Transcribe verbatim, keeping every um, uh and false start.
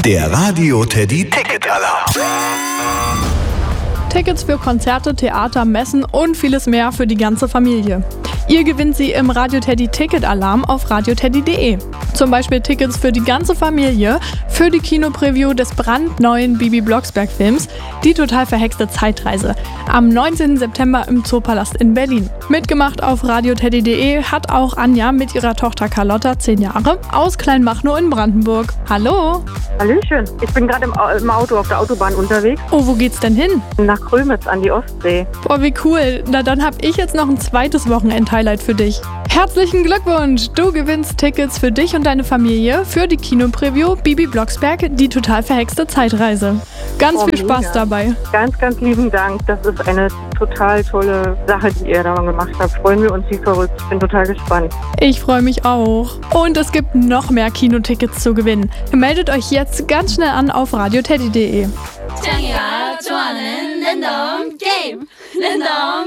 Der Radio Teddy Ticket Alarm. Tickets für Konzerte, Theater, Messen und vieles mehr für die ganze Familie. Ihr gewinnt sie im Radio Teddy Ticket Alarm auf radioteddy punkt de. Zum Beispiel Tickets für die ganze Familie für die Kinopreview des brandneuen Bibi Blocksberg-Films Die total verhexte Zeitreise am neunzehnten September im Zoopalast in Berlin. Mitgemacht auf radioteddy punkt de hat auch Anja mit ihrer Tochter Carlotta, zehn Jahre, aus Kleinmachnow in Brandenburg. Hallo! Hallöchen, ich bin gerade im, Au- im Auto auf der Autobahn unterwegs. Oh, wo geht's denn hin? Nach Krömitz an die Ostsee. Boah, wie cool. Na, dann hab ich jetzt noch ein zweites Wochenend-Highlight für dich. Herzlichen Glückwunsch! Du gewinnst Tickets für dich und deine Familie für die Kinopreview Bibi Blocksberg, die total verhexte Zeitreise. Ganz Oh, viel Spaß mega. dabei. Ganz, ganz lieben Dank. Das ist eine total tolle Sache, die ihr da gemacht habt. Freuen wir uns wie verrückt. Ich bin total gespannt. Ich freue mich auch. Und es gibt noch mehr Kinotickets zu gewinnen. Meldet euch jetzt ganz schnell an auf radioteddy punkt de. 창이가 좋아하는 랜덤 게임 랜덤